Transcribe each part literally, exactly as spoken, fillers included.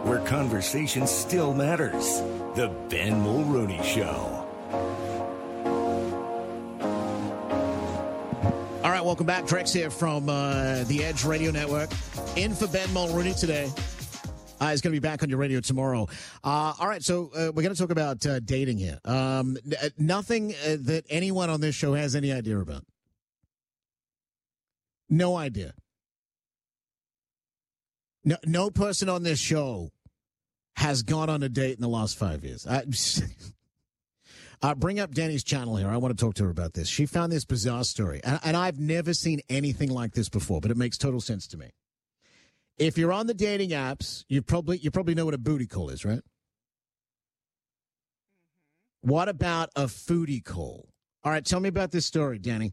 where conversation still matters. The Ben Mulroney Show. All right, welcome back. Drex here from uh, the Edge Radio Network. In for Ben Mulroney today. Uh, he's going to be back on your radio tomorrow. Uh, all right, so uh, we're going to talk about uh, dating here. Um, n- nothing uh, that anyone on this show has any idea about. No idea. No, no person on this show has gone on a date in the last five years. I, uh, bring up Danny's channel here. I want to talk to her about this. She found this bizarre story, and, and I've never seen anything like this before, but it makes total sense to me. If you're on the dating apps, you probably you probably know what a booty call is, right? Mm-hmm. What about a foodie call? All right, tell me about this story, Danny.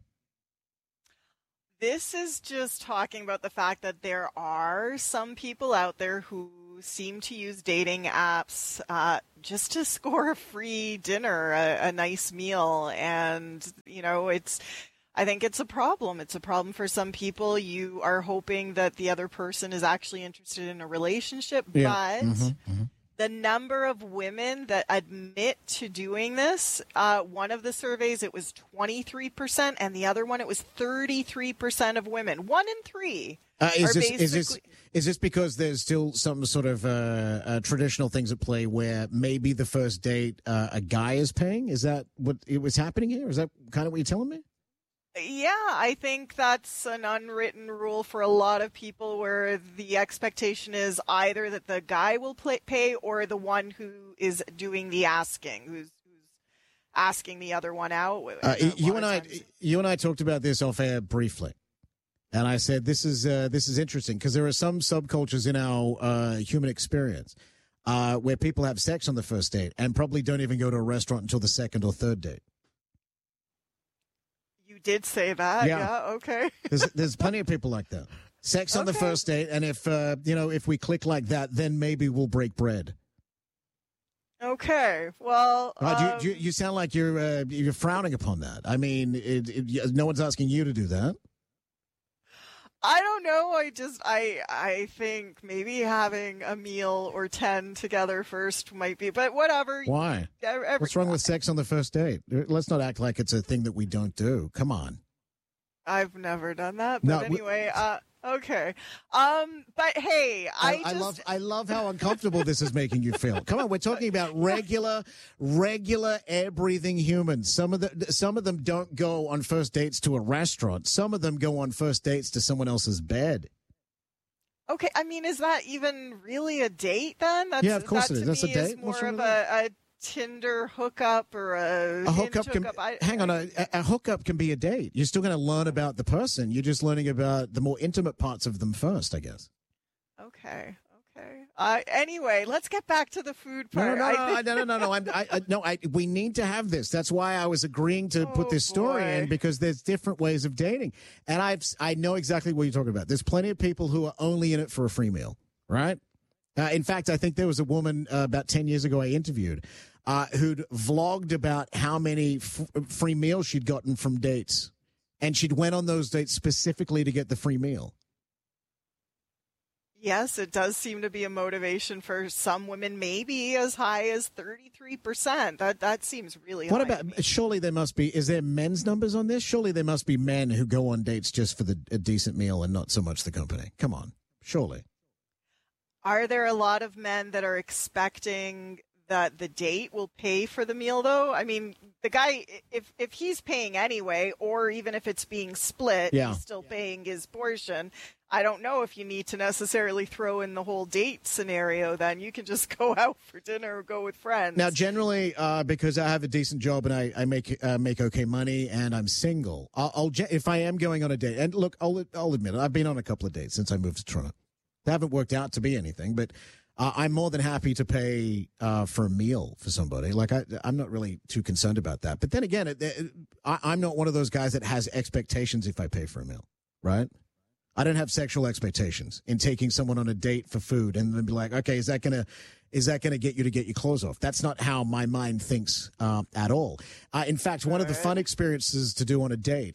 This is just talking about the fact that there are some people out there who seem to use dating apps uh, just to score a free dinner, a, a nice meal, and, you know, it's... I think it's a problem. It's a problem for some people. You are hoping that the other person is actually interested in a relationship, yeah. but mm-hmm, mm-hmm. the number of women that admit to doing this, uh, one of the surveys, it was twenty-three percent, and the other one, it was thirty-three percent of women. One in three. Uh, is, are this, basically- is, this, is this because there's still some sort of uh, uh, traditional things at play where maybe the first date uh, a guy is paying? Is that what it was happening here? Is that kind of what you're telling me? Yeah, I think that's an unwritten rule for a lot of people where the expectation is either that the guy will play, pay or the one who is doing the asking, who's, who's asking the other one out. Uh, you and I, you and I talked about this off air briefly, and I said this is uh, this is interesting because there are some subcultures in our uh, human experience uh, where people have sex on the first date and probably don't even go to a restaurant until the second or third date. You did say that, yeah. yeah okay. there's, there's plenty of people like that. Sex on okay. the first date, and if uh, you know, if we click like that, then maybe we'll break bread. Okay, well, uh, um, do you, do you, you sound like you're uh, you're frowning upon that. I mean, it, it, no one's asking you to do that. I don't know. I just, I, I think maybe having a meal or ten together first might be, but whatever. Why? Every, What's wrong with sex on the first date? Let's not act like it's a thing that we don't do. Come on. I've never done that, but no, anyway, we, uh, okay. Um, but hey, I, I, just... I love, I love how uncomfortable this is making you feel. Come on, we're talking about regular, regular air-breathing humans. Some of the, some of them don't go on first dates to a restaurant. Some of them go on first dates to someone else's bed. Okay, I mean, is that even really a date then? That's, yeah, of course that it is. That's a date. Is more of a, a Tinder hookup or a, a hookup. Can, hookup. I, hang on, a, a hookup can be a date. You're still going to learn about the person. You're just learning about the more intimate parts of them first, I guess. Okay. Okay. Uh, anyway, let's get back to the food part. No, no, no, I think... no, no, no, no. I'm, I, I, no, I, we need to have this. That's why I was agreeing to oh, put this story boy. in, because there's different ways of dating, and I've I know exactly what you're talking about. There's plenty of people who are only in it for a free meal, right? Uh, in fact, I think there was a woman uh, about ten years ago I interviewed uh, who'd vlogged about how many f- free meals she'd gotten from dates, and she'd went on those dates specifically to get the free meal. Yes, it does seem to be a motivation for some women, maybe as high as thirty-three percent. That that seems really what high. What about, surely there must be, is there men's numbers on this? Surely there must be men who go on dates just for the a decent meal and not so much the company. Come on, surely. Are there a lot of men that are expecting that the date will pay for the meal, though? I mean, the guy, if if he's paying anyway, or even if it's being split, yeah. he's still paying his portion. I don't know if you need to necessarily throw in the whole date scenario. Then you can just go out for dinner or go with friends. Now, generally, uh, because I have a decent job and I, I make uh, make okay money and I'm single, I'll, I'll if I am going on a date, and look, I'll I'll admit it, I've been on a couple of dates since I moved to Toronto. They haven't worked out to be anything, but uh, I'm more than happy to pay uh, for a meal for somebody. Like I, I'm not really too concerned about that. But then again, it, it, I, I'm not one of those guys that has expectations if I pay for a meal, right? I don't have sexual expectations in taking someone on a date for food and then be like, okay, is that gonna is that gonna get you to get your clothes off? That's not how my mind thinks uh, at all. Uh, in fact, one of the fun experiences to do on a date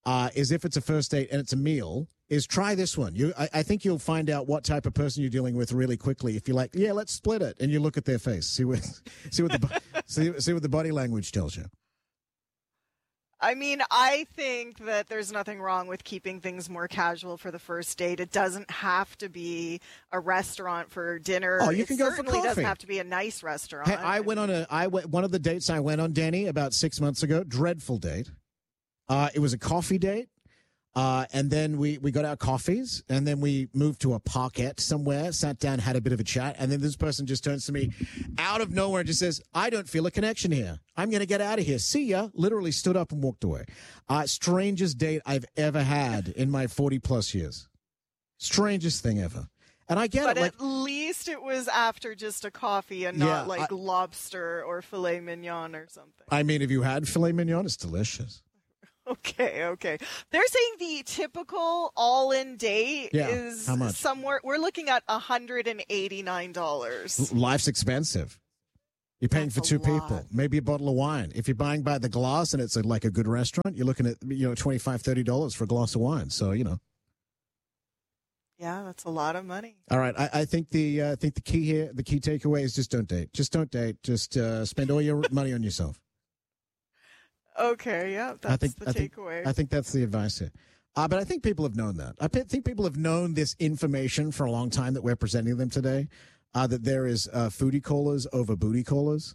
uh, is if it's a first date and it's a meal, is try this one. You, I, I think you'll find out what type of person you're dealing with really quickly. If you're like, yeah, let's split it, and you look at their face, see what, see what the, see, see what the body language tells you. I mean, I think that there's nothing wrong with keeping things more casual for the first date. It doesn't have to be a restaurant for dinner. Oh, you it can go for certainly coffee. doesn't have to be a nice restaurant. Hey, I went on a, I went, one of the dates I went on, Danny, about six months ago, dreadful date. Uh, it was a coffee date. Uh, and then we, we got our coffees, and then we moved to a parkette somewhere, sat down, had a bit of a chat, and then this person just turns to me out of nowhere and just says, I don't feel a connection here. I'm going to get out of here. See ya. Literally stood up and walked away. Uh, strangest date I've ever had in my forty-plus years. Strangest thing ever. And I get but it. But at like, least it was after just a coffee and not yeah, like I, lobster or filet mignon or something. I mean, if you had filet mignon, it's delicious. Okay, okay. They're saying the typical all-in date yeah, is how much? somewhere, we're looking at one hundred eighty-nine dollars. Life's expensive. You're paying That's for two lot. people, maybe a bottle of wine. If you're buying by the glass and it's a, like a good restaurant, you're looking at, you know, twenty-five dollars, thirty dollars for a glass of wine. So, you know. Yeah, that's a lot of money. All right. I, I think the uh, I think the key here, the key takeaway is just don't date. Just don't date. Just uh, spend all your money on yourself. Okay, yeah, that's I think, the I think, takeaway. I think that's the advice here. Uh, but I think people have known that. I pe- think people have known this information for a long time that we're presenting them today, uh, that there is uh, foodie callers over booty callers.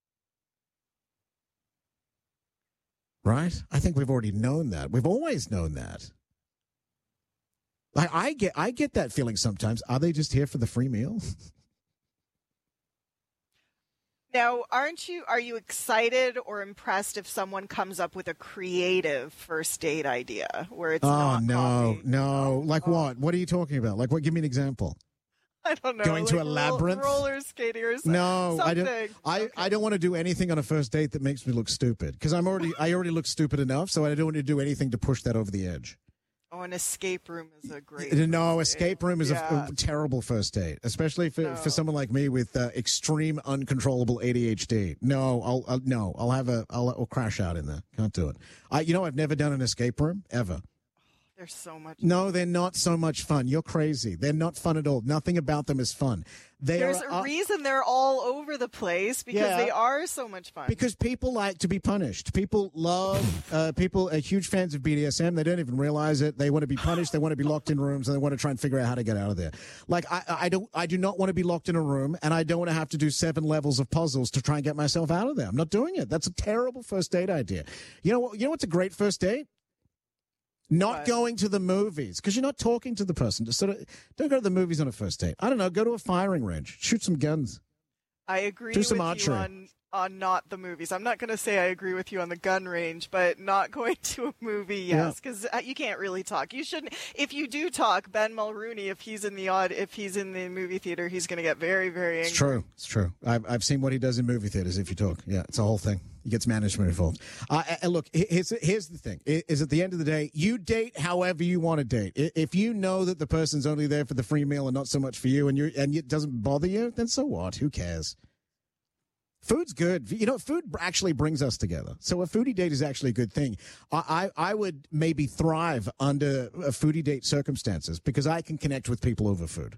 Right? I think we've already known that. We've always known that. I, I get I get that feeling sometimes. Are they just here for the free meal? Now, aren't you, are you excited or impressed if someone comes up with a creative first date idea where it's oh, not no, coffee? no. Like oh. what? What are you talking about? Like what? Give me an example. I don't know. Going like to a labyrinth? Roll, roller skating or something. No, I don't. I, okay. I don't want to do anything on a first date that makes me look stupid because I'm already I already look stupid enough, so I don't want to do anything to push that over the edge. Oh, an escape room is a great. No, escape room is yeah. a, a terrible first date, especially for, no. for someone like me with uh, extreme uncontrollable A D H D. No, I'll, I'll no, I'll have a I'll, I'll crash out in there. Can't do it. I you know I've never done an escape room ever. They're so much No, fun. they're not so much fun. You're crazy. They're not fun at all. Nothing about them is fun. They There's are, a uh, reason they're all over the place because Yeah. they are so much fun. Because people like to be punished. People love, uh, people are huge fans of B D S M. They don't even realize it. They want to be punished. They want to be locked in rooms, and they want to try and figure out how to get out of there. Like, I, I don't, I do not want to be locked in a room, and I don't want to have to do seven levels of puzzles to try and get myself out of there. I'm not doing it. That's a terrible first date idea. You know what? You know what's a great first date? Not What? going to the movies because you're not talking to the person. Just sort of don't go to the movies on a first date. I don't know. Go to a firing range. Shoot some guns. I agree Do with some you archery. on on not the movies. I'm not going to say I agree with you on the gun range, but not going to a movie, yes, because uh, you can't really talk. You shouldn't. If you do talk, Ben Mulrooney, if he's in the odd, if he's in the movie theater, he's going to get very, very angry. It's true. It's true. I've I've seen what he does in movie theaters. If you talk, yeah, it's a whole thing. He gets management involved. Uh, and look, here's here's the thing: is at the end of the day, you date however you want to date. If you know that the person's only there for the free meal and not so much for you, and you and it doesn't bother you, then so what? Who cares? Food's good. You know, food actually brings us together. So a foodie date is actually a good thing. I, I, I would maybe thrive under a foodie date circumstances because I can connect with people over food.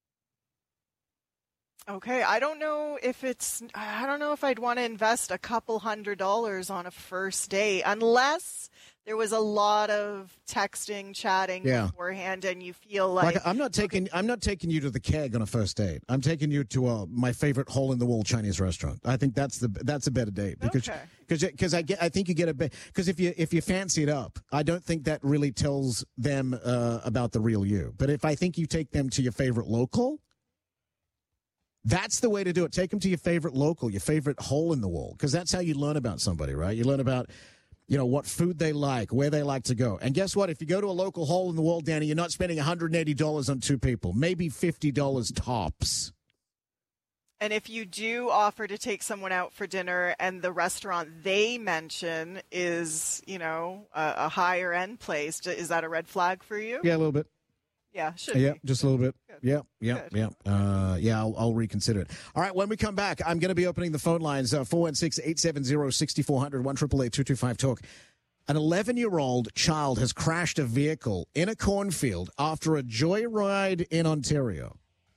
Okay, I don't know if it's. I don't know if I'd want to invest a couple hundred dollars on a first date unless there was a lot of texting, chatting Yeah. beforehand, and you feel like, Like I'm not taking I'm not taking you to the Keg on a first date. I'm taking you to uh, my favorite hole in the wall Chinese restaurant. I think that's the that's a better date because Okay. because because I get I think you get a bit because if you if you fancy it up, I don't think that really tells them uh, about the real you. But if I think you take them to your favorite local, that's the way to do it. Take them to your favorite local, your favorite hole in the wall, because that's how you learn about somebody, right? You learn about, you know, what food they like, where they like to go. And guess what? If you go to a local hole in the wall, Danny, you're not spending one hundred eighty dollars on two people, maybe fifty dollars tops. and if you do offer to take someone out for dinner, and the restaurant they mention is, you know, a, a higher end place, is that a red flag for you? Yeah, a little bit. Yeah, should Yeah, be. just a little bit. Good. Yeah, yeah, Good. yeah. Uh, yeah, I'll, I'll reconsider it. All right, when we come back, I'm going to be opening the phone lines, uh, four one six, eight seven zero, six four zero zero, one eight eight eight, two two five, talk. An eleven-year-old child has crashed a vehicle in a cornfield after a joyride in Ontario.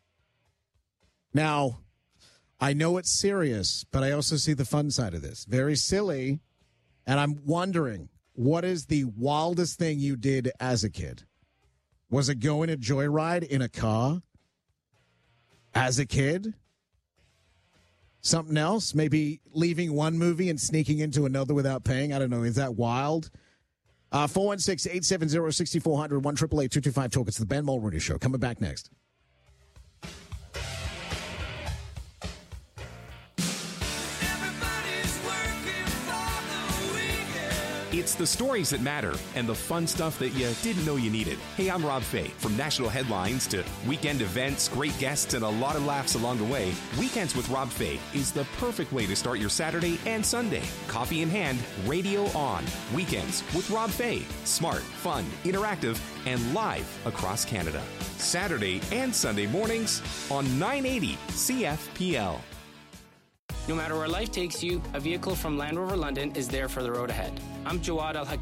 Now, I know it's serious, but I also see the fun side of this. Very silly, and I'm wondering, what is the wildest thing you did as a kid? Was it going a joyride in a car as a kid? Something else? Maybe leaving one movie and sneaking into another without paying? I don't know. Is that wild? Uh, four one six, eight seven zero, six four zero zero, one eight eight eight, two two five, talk. It's the Ben Mulrooney Show. Coming back next. It's the stories that matter and the fun stuff that you didn't know you needed. Hey, I'm Rob Fay. From national headlines to weekend events, great guests, and a lot of laughs along the way, Weekends with Rob Fay is the perfect way to start your Saturday and Sunday. Coffee in hand, radio on. Weekends with Rob Fay. Smart, fun, interactive, and live across Canada. Saturday and Sunday mornings on nine eighty C F P L. No matter where life takes you, a vehicle from Land Rover London is there for the road ahead. I'm Jawad Al-Hakim.